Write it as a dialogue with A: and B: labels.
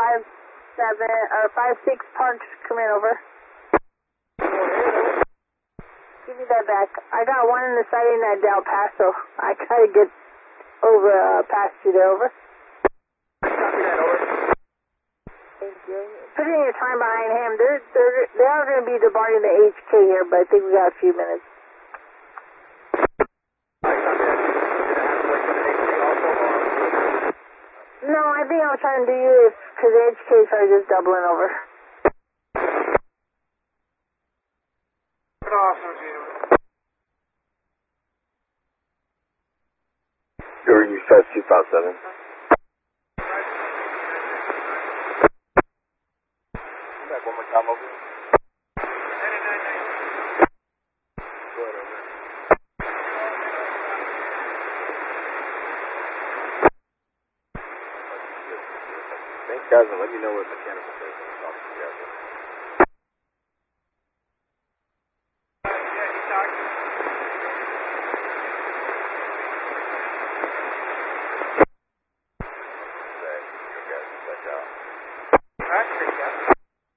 A: 5-6 Parks, come in, over. Give me that back. I got one in the sighting at Del Paso. I gotta get over, past you there, over.
B: Copy that, over.
A: Thank you. Put in your time behind him. They are going to be departing the HK here, but I think we got a few minutes. No, I think I'm trying to do you because the HKs are just doubling over.
B: Awesome, Gino.
C: You're you fast 257. Back one more time, over. Thanks, guys, and let me know what mechanical says.